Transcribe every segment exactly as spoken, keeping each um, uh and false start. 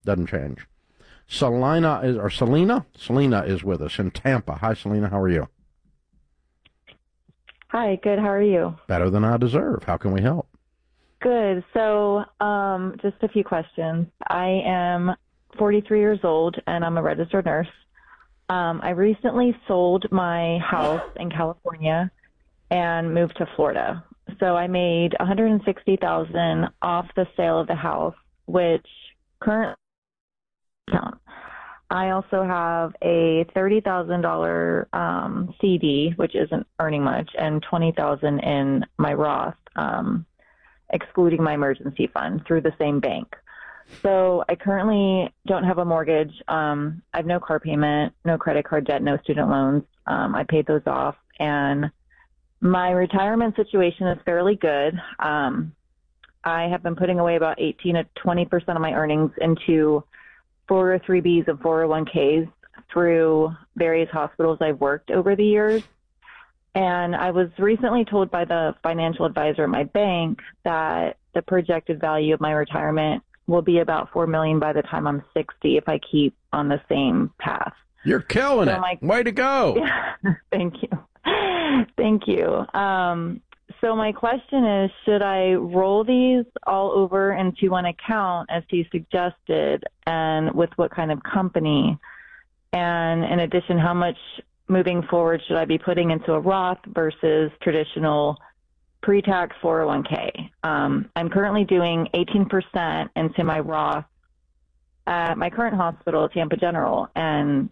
Doesn't change. Selena is, or Selena? Selena is with us in Tampa. Hi, Selena. How are you? Hi, good. How are you? Better than I deserve. How can we help? Good. So, um, just a few questions. I am forty-three years old, and I'm a registered nurse. Um, I recently sold my house in California and moved to Florida. So I made one hundred sixty thousand dollars off the sale of the house, which currently count. I also have a thirty thousand dollars um, C D, which isn't earning much, and twenty thousand dollars in my Roth, um, excluding my emergency fund through the same bank. So I currently don't have a mortgage. Um, I have no car payment, no credit card debt, no student loans. Um, I paid those off, and my retirement situation is fairly good. Um, I have been putting away about eighteen to twenty percent of my earnings into four oh three B's and four oh one K's through various hospitals I've worked over the years. And I was recently told by the financial advisor at my bank that the projected value of my retirement will be about four million dollars by the time I'm sixty if I keep on the same path. You're killing So it. my, Way to go. Yeah, thank you. Thank you. Um, so my question is, should I roll these all over into one account as you suggested, and with what kind of company? And in addition, how much moving forward should I be putting into a Roth versus traditional pre-tax four oh one K? Um, I'm currently doing eighteen percent into my Roth at my current hospital, Tampa General, and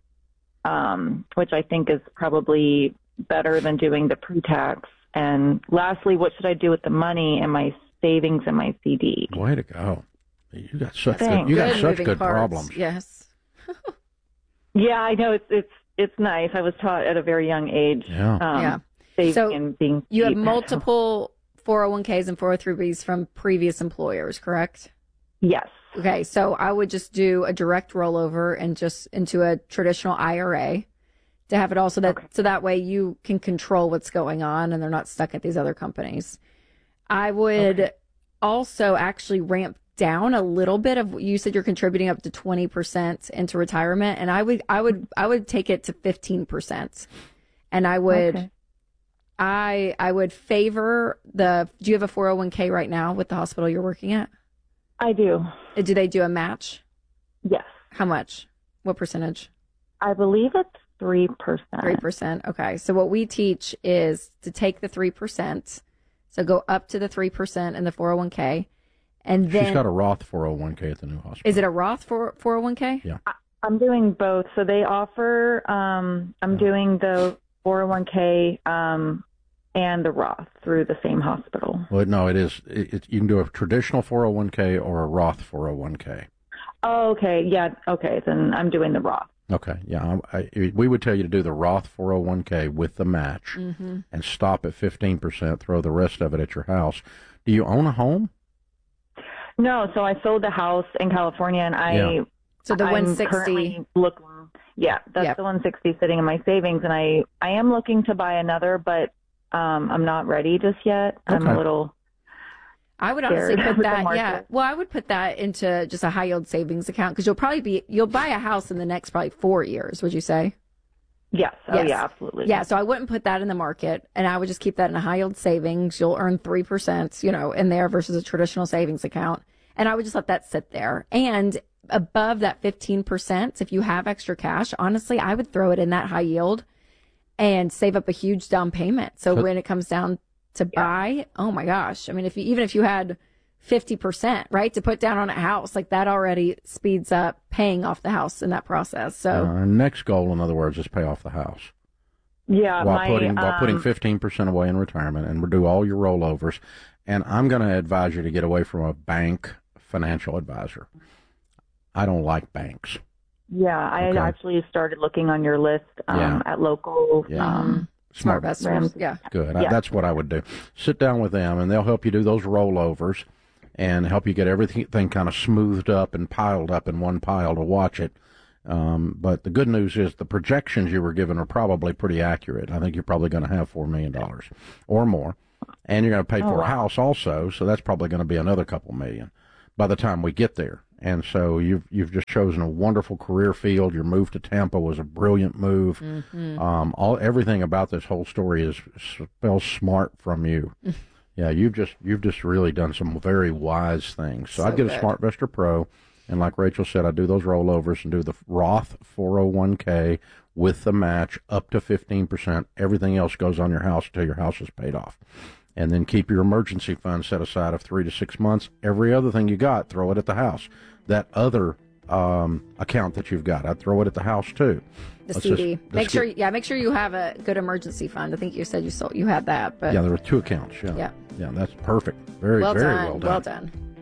um, which I think is probably better than doing the pre-tax. And lastly, what should I do with the money and my savings and my C D? Way to go. You got such Thanks. good, you got Good such moving good parts. problems. Yes. Yeah, I know it's it's it's nice. I was taught at a very young age. Yeah. Um, Yeah. saving So and being You have cheap. multiple four oh one K's and four oh three B's from previous employers, correct? Yes. Okay, so I would just do a direct rollover and just into a traditional I R A to have it all so that Okay. so that way you can control what's going on and they're not stuck at these other companies. I would Okay. also actually ramp down a little bit of, you said you're contributing up to twenty percent into retirement, and I would I would I would take it to fifteen percent. And I would Okay. I I would favor the, do you have a four oh one K right now with the hospital you're working at? I do. Do they do a match? Yes. How much? What percentage? I believe it's three percent. three percent. Okay. So what we teach is to take the three percent. So go up to the three percent in the four oh one K. And then. She's got a Roth four oh one K at the new hospital. Is it a Roth for four oh one K? Yeah. I'm doing both. So they offer, um, I'm doing the four oh one K um, and the Roth through the same hospital. Well, no, it is. It, it, you can do a traditional four oh one K or a Roth four oh one K. Oh, okay. Yeah. Okay. Then I'm doing the Roth. Okay, yeah, I, I, we would tell you to do the Roth four oh one K with the match Mm-hmm. and stop at fifteen percent, throw the rest of it at your house. Do you own a home? No. So I sold the house in California, and I. Yeah. So the I'm one sixty. currently looking. Yeah, that's Yep. the one sixty sitting in my savings, and I I am looking to buy another, but um, I'm not ready just yet. I'm Okay. a little. I would honestly scared put with the that, yeah. market. Well, I would put that into just a high yield savings account because you'll probably be, you'll buy a house in the next probably four years, would you say? Yes. Oh, Yes. yeah, absolutely. Yeah, so I wouldn't put that in the market, and I would just keep that in a high yield savings. You'll earn three percent, you know, in there versus a traditional savings account. And I would just let that sit there. And above that fifteen percent, if you have extra cash, honestly, I would throw it in that high yield and save up a huge down payment. So But- when it comes down to buy, oh my gosh. I mean, if you, even if you had fifty percent, right, to put down on a house, like that already speeds up paying off the house in that process. So Uh, next goal, in other words, is pay off the house Yeah. while my, putting while putting um, fifteen percent away in retirement, and we'll do all your rollovers. And I'm going to advise you to get away from a bank financial advisor. I don't like banks. Yeah, I Okay. had actually started looking on your list um, Yeah. at local. Yeah. Um, smart investors. Rams. Yeah. Good. I, Yeah. that's what I would do. Sit down with them, and they'll help you do those rollovers and help you get everything kind of smoothed up and piled up in one pile to watch it. Um, but the good news is the projections you were given are probably pretty accurate. I think you're probably going to have four million dollars or more. And you're going to pay Oh, for a wow. house also, so that's probably going to be another couple million by the time we get there. And so you've you've just chosen a wonderful career field. Your move to Tampa was a brilliant move. Mm-hmm. Um, all everything about this whole story is spells smart from you. Yeah, you've just you've just really done some very wise things. So, so I'd get good. a SmartVestor Pro, and like Rachel said, I do those rollovers and do the Roth four oh one k with the match up to fifteen percent. Everything else goes on your house until your house is paid off. And then keep your emergency fund set aside of three to six months. Every other thing you got, throw it at the house. That other um, account that you've got, I'd throw it at the house too. The let's C D. Just, make sure, get, yeah, make sure you have a good emergency fund. I think you said you sold, you had that, but yeah, there were two accounts. Yeah, yeah, yeah, that's perfect. Very, well very done. well done. Well done.